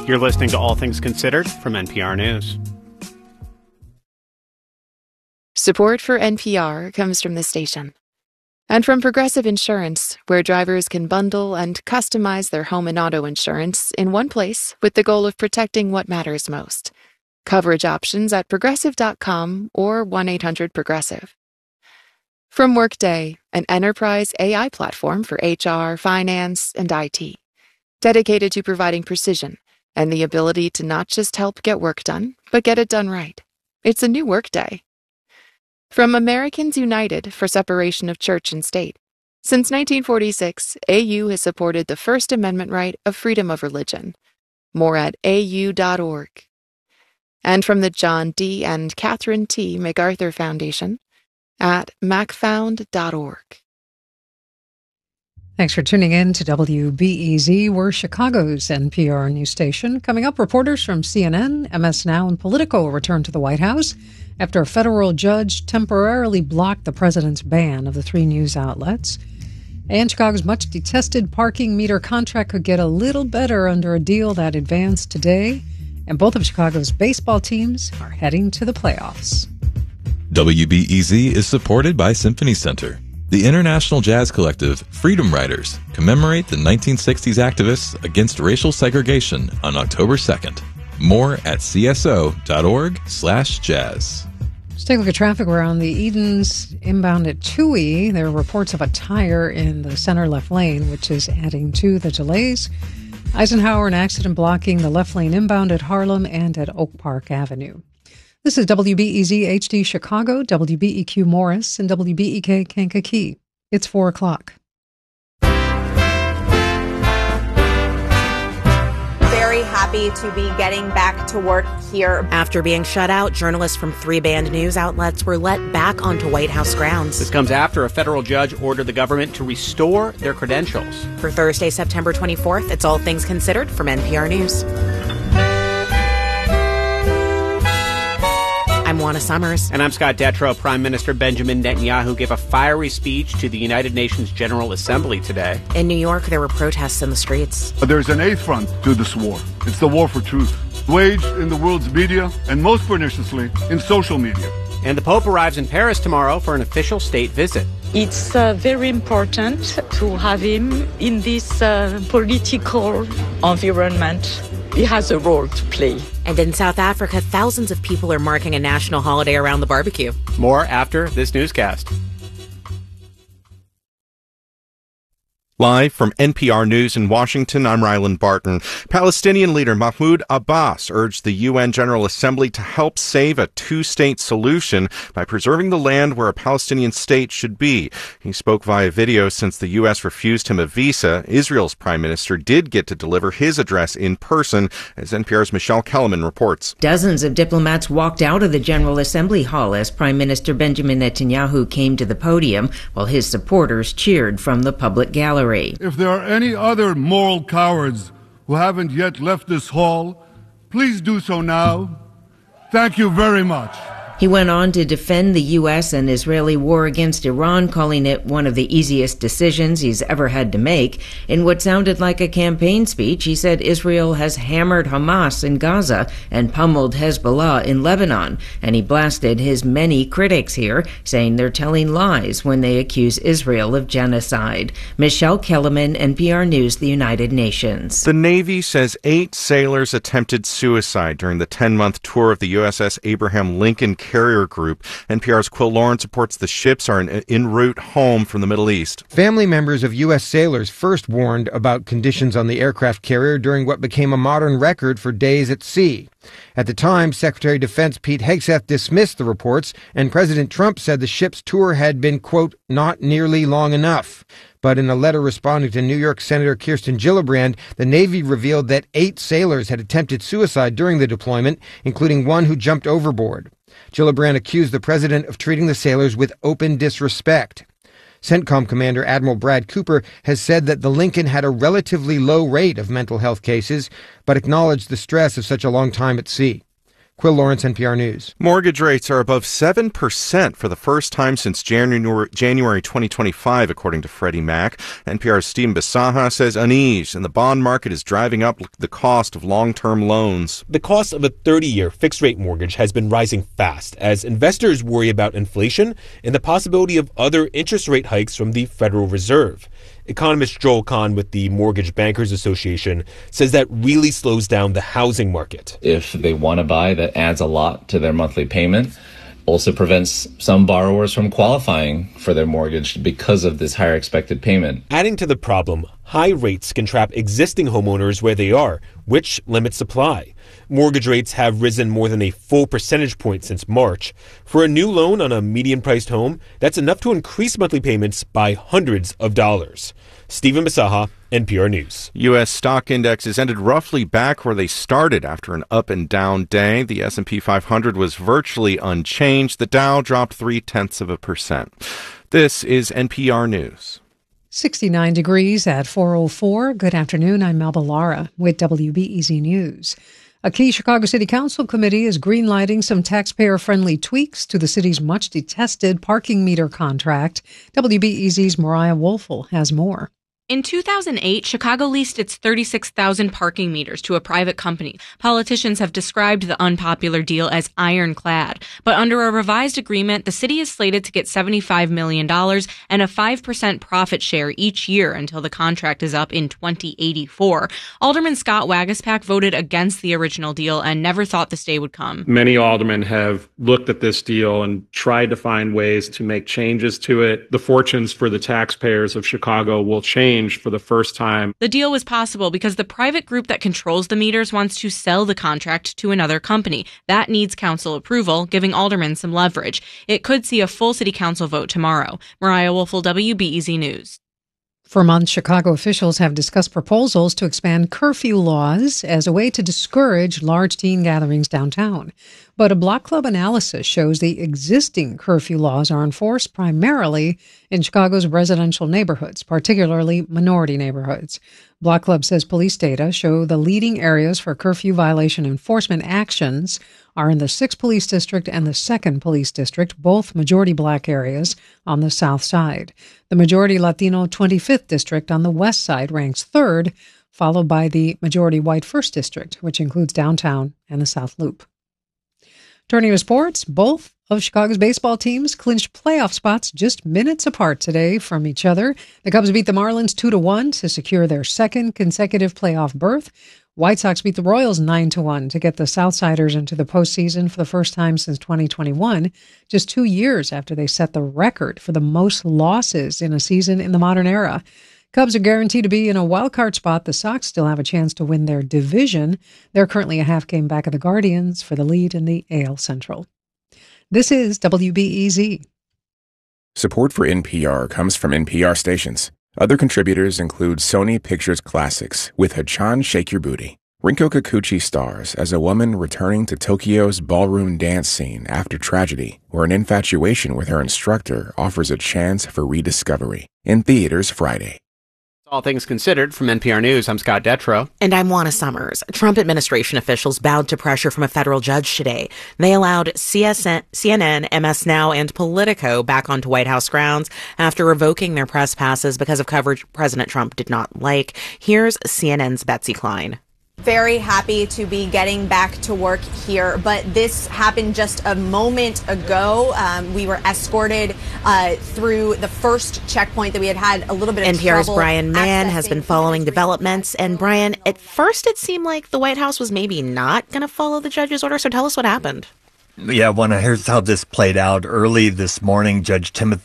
You're listening to All Things Considered from NPR News. Support for NPR comes from the station. And from Progressive Insurance, where drivers can bundle and customize their home and auto insurance in one place with the goal of protecting what matters most. Coverage options at progressive.com or 1-800-PROGRESSIVE. From Workday, an enterprise AI platform for HR, finance, and IT, dedicated to providing precision and the ability to not just help get work done, but get it done right. It's a new Workday. From Americans United for Separation of Church and State. Since 1946, AU has supported the First Amendment right of freedom of religion. More at au.org. And from the John D. and Catherine T. MacArthur Foundation at macfound.org. Thanks for tuning in to WBEZ. We're Chicago's NPR news station. Coming up, reporters from CNN, MS Now, and Politico return to the White House after a federal judge temporarily blocked the president's ban of the three news outlets. And Chicago's much-detested parking meter contract could get a little better under a deal that advanced today. And both of Chicago's baseball teams are heading to the playoffs. WBEZ is supported by Symphony Center. The international jazz collective Freedom Riders commemorate the 1960s activists against racial segregation on October 2nd. More at cso.org/jazz. Let's take a look at traffic around the Edens inbound at Toohey. There are reports of a tire in the center left lane, which is adding to the delays. Eisenhower, an accident blocking the left lane inbound at Harlem and at Oak Park Avenue. This is WBEZ HD Chicago, WBEQ Morris, and WBEK Kankakee. It's 4 o'clock. Very happy to be getting back to work here. After being shut out, journalists from three banned news outlets were let back onto White House grounds. This comes after a federal judge ordered the government to restore their credentials. For Thursday, September 24th, it's All Things Considered from NPR News. I'm Juana Summers. And I'm Scott Detrow. Prime Minister Benjamin Netanyahu gave a fiery speech to the United Nations General Assembly today. In New York, there were protests in the streets. There's an eighth front to this war. It's the war for truth, waged in the world's media and most perniciously in social media. And the Pope arrives in Paris tomorrow for an official state visit. It's very important to have him in this political environment. He has a role to play. And in South Africa, thousands of people are marking a national holiday around the barbecue. More after this newscast. Live from NPR News in Washington, I'm Ryland Barton. Palestinian leader Mahmoud Abbas urged the UN General Assembly to help save a two-state solution by preserving the land where a Palestinian state should be. He spoke via video since the U.S. refused him a visa. Israel's prime minister did get to deliver his address in person, as NPR's Michelle Kellerman reports. Dozens of diplomats walked out of the General Assembly hall as Prime Minister Benjamin Netanyahu came to the podium, while his supporters cheered from the public gallery. If there are any other moral cowards who haven't yet left this hall, please do so now. Thank you very much. He went on to defend the U.S. and Israeli war against Iran, calling it one of the easiest decisions he's ever had to make. In what sounded like a campaign speech, he said Israel has hammered Hamas in Gaza and pummeled Hezbollah in Lebanon. And he blasted his many critics here, saying they're telling lies when they accuse Israel of genocide. Michelle Kellerman, NPR News, the United Nations. The Navy says 8 sailors attempted suicide during the 10-month tour of the USS Abraham Lincoln Carrier Group. NPR's Quill Lawrence reports the ships are en route home from the Middle East. Family members of U.S. sailors first warned about conditions on the aircraft carrier during what became a modern record for days at sea. At the time, Secretary of Defense Pete Hegseth dismissed the reports, and President Trump said the ship's tour had been, quote, not nearly long enough. But in a letter responding to New York Senator Kirsten Gillibrand, the Navy revealed that 8 sailors had attempted suicide during the deployment, including one who jumped overboard. Gillibrand accused the president of treating the sailors with open disrespect. CENTCOM Commander Admiral Brad Cooper has said that the Lincoln had a relatively low rate of mental health cases, but acknowledged the stress of such a long time at sea. Quill Lawrence, NPR News. Mortgage rates are above 7% for the first time since January 2025, according to Freddie Mac. NPR's Stephen Bisaha says unease in the bond market is driving up the cost of long-term loans. The cost of a 30-year fixed-rate mortgage has been rising fast as investors worry about inflation and the possibility of other interest rate hikes from the Federal Reserve. Economist Joel Kahn with the Mortgage Bankers Association says that really slows down the housing market. If they want to buy, that adds a lot to their monthly payment. Also prevents some borrowers from qualifying for their mortgage because of this higher expected payment. Adding to the problem, high rates can trap existing homeowners where they are, which limits supply. Mortgage rates have risen more than a full percentage point since March. For a new loan on a median-priced home, that's enough to increase monthly payments by hundreds of dollars. Stephen Bisaha, NPR News. U.S. stock indexes ended roughly back where they started after an up and down day. The S&P 500 was virtually unchanged. The Dow dropped 0.3%. This is NPR News. 69 degrees at 4:04. Good afternoon. I'm Melba Lara with WBEZ News. A key Chicago City Council committee is greenlighting some taxpayer-friendly tweaks to the city's much-detested parking meter contract. WBEZ's Mariah Woelfel has more. In 2008, Chicago leased its 36,000 parking meters to a private company. Politicians have described the unpopular deal as ironclad, but under a revised agreement, the city is slated to get $75 million and a 5% profit share each year until the contract is up in 2084. Alderman Scott Waguespack voted against the original deal and never thought this day would come. Many aldermen have looked at this deal and tried to find ways to make changes to it. The fortunes for the taxpayers of Chicago will change for the first time. The deal was possible because the private group that controls the meters wants to sell the contract to another company. That needs council approval, giving aldermen some leverage. It could see a full city council vote tomorrow. Mariah Woelfel, WBEZ News. For months, Chicago officials have discussed proposals to expand curfew laws as a way to discourage large teen gatherings downtown. But a Block Club analysis shows the existing curfew laws are enforced primarily in Chicago's residential neighborhoods, particularly minority neighborhoods. Block Club says police data show the leading areas for curfew violation enforcement actions are in the 6th Police District and the 2nd Police District, both majority black areas on the south side. The majority Latino 25th District on the west side ranks 3rd, followed by the majority white 1st District, which includes downtown and the South Loop. Turning to sports, both of Chicago's baseball teams clinched playoff spots just minutes apart today from each other. The Cubs beat the Marlins 2-1 to secure their second consecutive playoff berth. White Sox beat the Royals 9-1 to get the Southsiders into the postseason for the first time since 2021, just 2 years after they set the record for the most losses in a season in the modern era. Cubs are guaranteed to be in a wild card spot. The Sox still have a chance to win their division. They're currently a half game back of the Guardians for the lead in the AL Central. This is WBEZ. Support for NPR comes from NPR stations. Other contributors include Sony Pictures Classics with Hachan Shake Your Booty. Rinko Kikuchi stars as a woman returning to Tokyo's ballroom dance scene after tragedy, where an infatuation with her instructor offers a chance for rediscovery. In theaters Friday. All things considered, from NPR News, I'm Scott Detrow. And I'm Juana Summers. Trump administration officials bowed to pressure from a federal judge today. They allowed CNN, MS Now, and Politico back onto White House grounds after revoking their press passes because of coverage President Trump did not like. Here's CNN's Betsy Klein. Very happy to be getting back to work here, but this happened just a moment ago. We were escorted through the first checkpoint that we had a little bit of NPR's trouble. Brian Mann has been following developments. And Brian, at first it seemed like the White House was maybe not going to follow the judge's order. So tell us what happened. Yeah, Juana, here's how this played out. Early this morning, Judge